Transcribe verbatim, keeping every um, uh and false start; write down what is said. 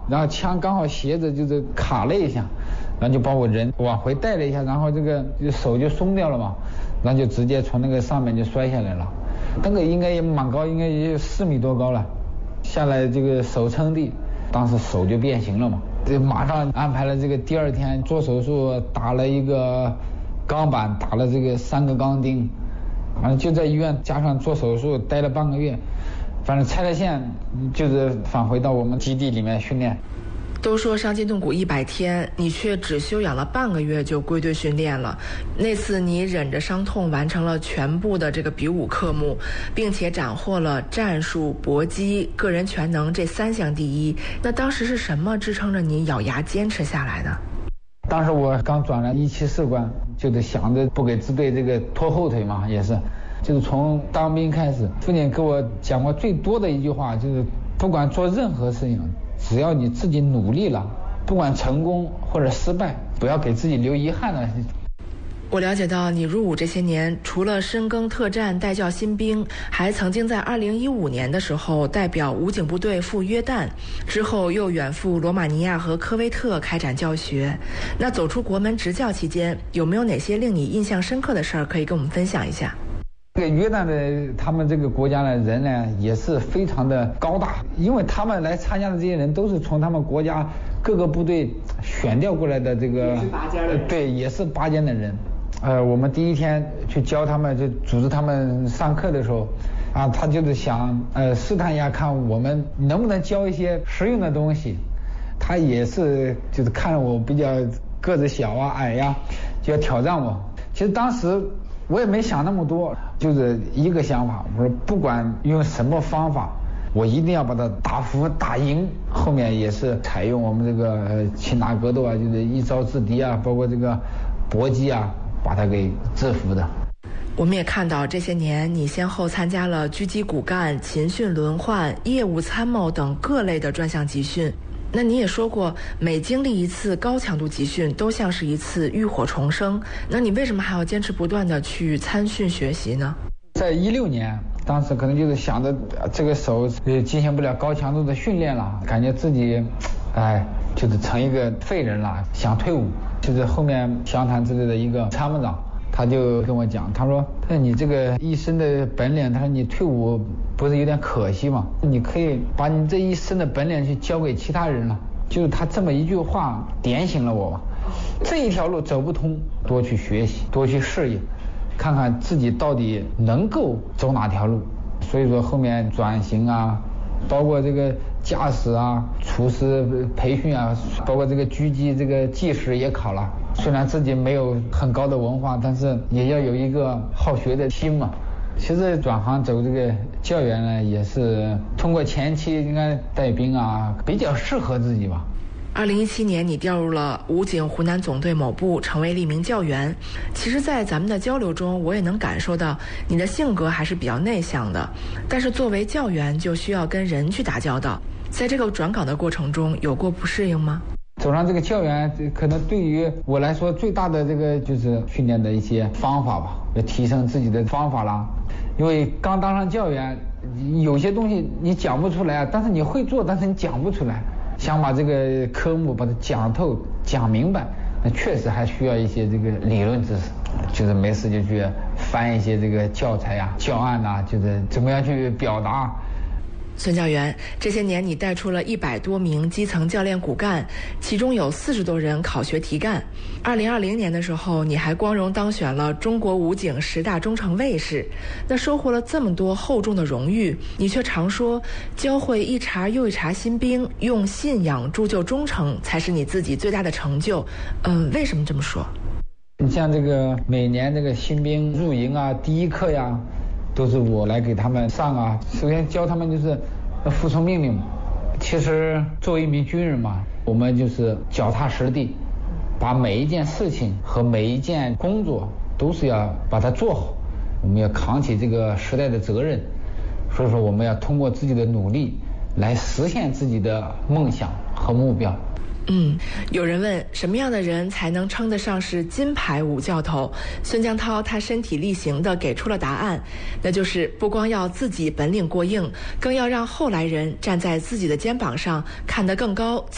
然后枪刚好斜着就是卡了一下，然后就把我人往回带了一下，然后这个手就松掉了嘛，然后就直接从那个上面就摔下来了。那个应该也蛮高，应该也有四米多高了。下来这个手撑地，当时手就变形了嘛，就马上安排了这个第二天做手术，打了一个钢板，打了这个三个钢钉，反正就在医院加上做手术待了半个月，反正拆了线就是返回到我们基地里面训练。 都说伤筋动骨一百天，你却只休养了半个月就归队训练了。那次你忍着伤痛完成了全部的这个比武科目，并且斩获了战术、搏击、个人全能这三项第一。那当时是什么支撑着你咬牙坚持下来的？ 当时我刚转了一期士官，就是想着不给支队这个拖后腿嘛，也是，就是从当兵开始，父亲给我讲过最多的一句话，就是不管做任何事情，只要你自己努力了，不管成功或者失败，不要给自己留遗憾了。 我了解到你入伍这些年，除了深耕特战带教新兵，还曾经在二零一五年的时候代表武警部队赴约旦，之后又远赴罗马尼亚和科威特开展教学。那走出国门执教期间，有没有哪些令你印象深刻的事儿可以跟我们分享一下？ 这个约旦的他们这个国家的人呢，也是非常的高大，因为他们来参加的这些人都是从他们国家各个部队选调过来的，这个呃对，也是拔尖的人。呃，我们第一天去教他们，就组织他们上课的时候，啊，他就是想呃试探一下，看我们能不能教一些实用的东西。他也是就是看我比较个子小啊矮呀、啊，就要挑战我。其实当时我也没想那么多，就是一个想法，我说不管用什么方法，我一定要把他打服打赢。后面也是采用我们这个呃擒拿格斗啊，就是一招制敌啊，包括这个搏击啊，把他给制服的。 我们也看到这些年你先后参加了狙击骨干、勤训轮换、业务参谋等各类的专项集训。那你也说过，每经历一次高强度集训都像是一次浴火重生，那你为什么还要坚持不断的去参训学习呢？ 在一六年，当时可能就是想着这个手呃进行不了高强度的训练了，感觉自己哎就是成一个废人了，想退伍。就是后面湘潭支队的一个参谋长，他就跟我讲，他说那你这个一身的本领，他说你退伍不是有点可惜吗？你可以把你这一身的本领去交给其他人了。就是他这么一句话点醒了我，这一条路走不通，多去学习，多去适应，看看自己到底能够走哪条路。所以说后面转型啊，包括这个驾驶啊、厨师培训啊，包括这个狙击这个技师也考了。虽然自己没有很高的文化，但是也要有一个好学的心嘛。其实转行走这个教员呢，也是通过前期应该带兵啊，比较适合自己吧。 二零一七年，你调入了武警湖南总队某部，成为了一名教员。其实，在咱们的交流中，我也能感受到你的性格还是比较内向的。但是，作为教员，就需要跟人去打交道。在这个转岗的过程中，有过不适应吗？ 走上这个教员，可能对于我来说，最大的这个就是训练的一些方法吧，要提升自己的方法啦。因为刚当上教员，有些东西你讲不出来，但是你会做，但是你讲不出来。想把这个科目把它讲透、讲明白，那确实还需要一些这个理论知识。就是没事就去翻一些这个教材啊、教案呐、啊，就是怎么样去表达。 孙教员，这些年你带出了一百多名基层教练骨干，其中有四十多人考学提干。二零二零年的时候，你还光荣当选了中国武警十大忠诚卫士。那收获了这么多厚重的荣誉，你却常说教会一茬又一茬新兵，用信仰铸就忠诚，才是你自己最大的成就。嗯，为什么这么说？ 你像这个每年这个新兵入营啊，第一课呀，都是我来给他们上啊。首先教他们就是服从命令。其实作为一名军人嘛，我们就是脚踏实地，把每一件事情和每一件工作都是要把它做好。我们要扛起这个时代的责任，所以说我们要通过自己的努力来实现自己的梦想和目标。 嗯，有人问什么样的人才能称得上是金牌武教头？孙江涛他身体力行地给出了答案，那就是不光要自己本领过硬，更要让后来人站在自己的肩膀上看得更高。